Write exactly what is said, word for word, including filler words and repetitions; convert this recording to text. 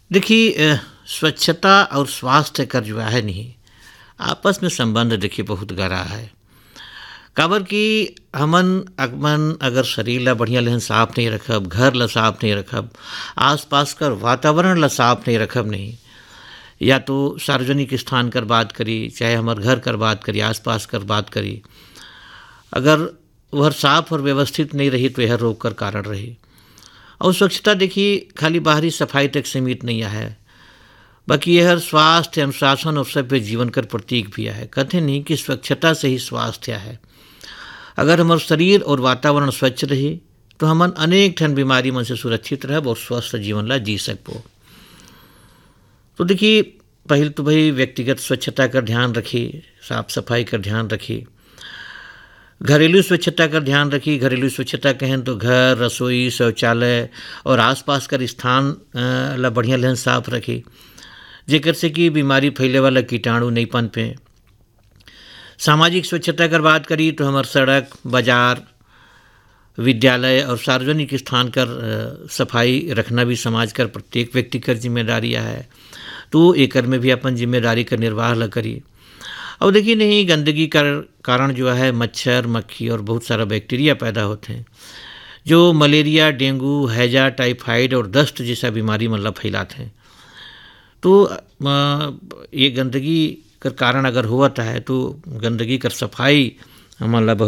देखिए अ, स्वच्छता और स्वास्थ्य का जो है नहीं आपस में संबंध देखिए बहुत गहरा है। काबर कि हमन अगमन अगर शरीर ला बढ़िया लेहन साफ नहीं रखब, घर ला साफ नहीं रखब, आस-पास कर वातावरण ला साफ नहीं रखब नहीं, या तो सार्वजनिक स्थान कर बात करी, चाहे हमर घर कर बात करी, आस-पास कर बात करी, अगर वह साफ और व्यवस्थित नहीं रही तो यह रोग कर कारण रही। और स्वच्छता देखिए खाली बाहरी सफाई तक सीमित नहीं है, बाकी यह स्वास्थ्य अनुशासन और सभ्य जीवन कर प्रतीक भी है। कहते नहीं कि स्वच्छता से ही स्वास्थ्य है। अगर हमार शरीर और वातावरण स्वच्छ रही तो हमन अनेक ठन बीमारी मन से सुरक्षित रहब और स्वस्थ जीवन ला जी सकबो। तो देखिए पहले तो भाई व्यक्तिगत स्वच्छता का ध्यान रखिए, साफ सफाई का ध्यान रखिए, घरेलू स्वच्छता का ध्यान रखिए। घरेलू स्वच्छता कहें तो घर, रसोई, शौचालय और आसपास का स्थान अ, ला बढ़िया लेहन साफ रखी, जेकर से कि बीमारी फैले वाला कीटाणु नहीं पनपे। सामाजिक स्वच्छता कर बात करी तो हमार सड़क, बाजार, विद्यालय और सार्वजनिक स्थान कर अ, सफाई रखना भी समाज कर प्रत्येक व्यक्ति कर जिम्मेदारी है। तो एकर में भी अपन जिम्मेदारी का निर्वाह ला करी। और देखिए नहीं गंदगी का कारण जो है मच्छर, मक्खी और बहुत सारा बैक्टीरिया पैदा होते हैं, जो मलेरिया, डेंगू, हैजा, टाइफाइड और दस्त जैसा बीमारी मतलब फैलाते हैं। तो अ, ये गंदगी का कारण अगर हुआ है तो गंदगी कर सफाई मतलब